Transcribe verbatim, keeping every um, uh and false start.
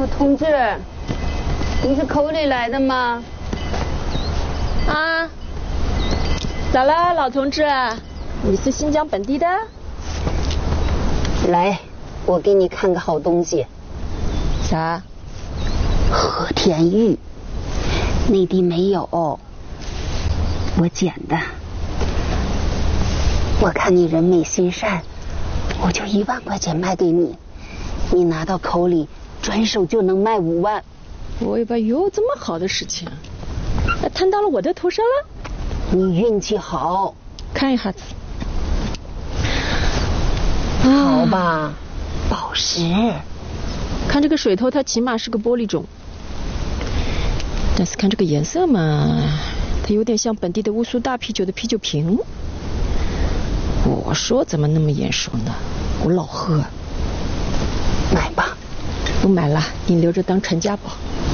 哦，同志，你是口里来的吗？ 啊，咋了，老同志？你是新疆本地的？ 来，我给你看个好东西。 啥？ 和田玉，内地没有，我捡的。我看你人美心善，我就一万块钱卖给你，你拿到口里，转手就能卖五万。 我以为有这么好的事情，摊到了我的头上了。 你运气好， 看一下子。 好吧，宝石。 看这个水头，它起码是个玻璃种，但是看这个颜色嘛，它有点像本地的乌苏大啤酒的啤酒瓶。我说怎么那么眼熟呢？我老喝。 买吧。 不买了，你留着当传家宝。